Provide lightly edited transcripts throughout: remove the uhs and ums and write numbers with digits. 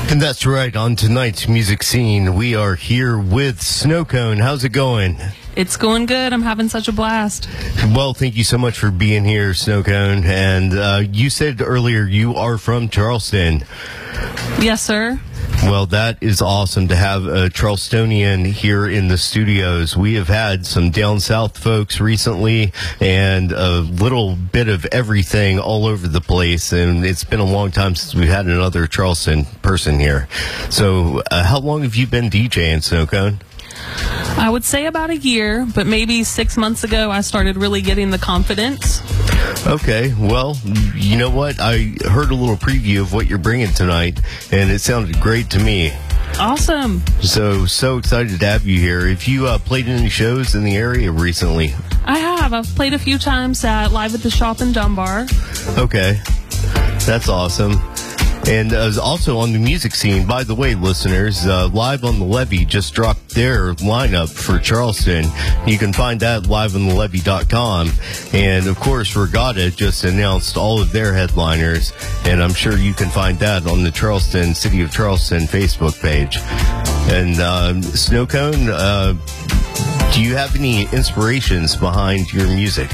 And that's right. On tonight's music scene, we are here with Snow Cone. How's it going? It's going good. I'm having such a blast. Well, thank you so much for being here, Snow Cone. And you said earlier you are from Charleston. Yes, sir. Well, that is awesome to have a Charlestonian here in the studios. We have had some down south folks recently and a little bit of everything all over the place. And it's been a long time since we've had another Charleston person here. So how long have you been DJing, Snow Cone? I would say about a year, but maybe 6 months ago I started really getting the confidence. Okay, well, you know what? I heard a little preview of what you're bringing tonight, and it sounded great to me. Awesome. So excited to have you here. Have you played any shows in the area recently? I have. I've played a few times at Live at the Shop in Dunbar. Okay, that's awesome. And also on the music scene, by the way, listeners, Live on the Levee just dropped their lineup for Charleston. You can find that at liveonthelevee.com. And, of course, Regatta just announced all of their headliners, and I'm sure you can find that on the City of Charleston Facebook page. And Snow Cone, do you have any inspirations behind your music?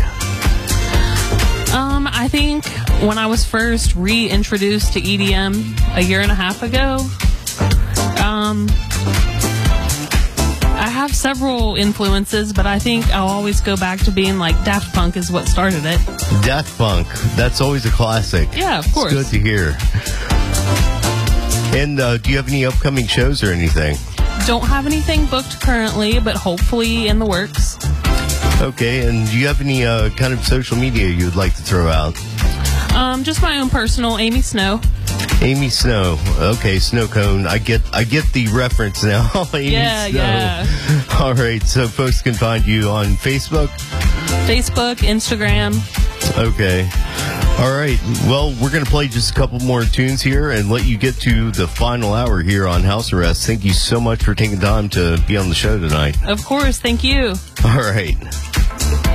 I think when I was first reintroduced to EDM a year and a half ago, I have several influences, but I think I'll always go back to being like Daft Punk is what started it. Daft Punk, that's always a classic. Yeah, of course. It's good to hear. And do you have any upcoming shows or anything? Don't have anything booked currently, but hopefully in the works. Okay, and do you have any kind of social media you would like to throw out? Just my own personal, Amy Snow. Amy Snow. Okay, Snow Cone. I get the reference now. Amy Snow. Yeah. All right, so folks can find you on Facebook? Facebook, Instagram. Okay. All right. Well, we're going to play just a couple more tunes here and let you get to the final hour here on House Arrest. Thank you so much for taking time to be on the show tonight. Of course. Thank you. All right.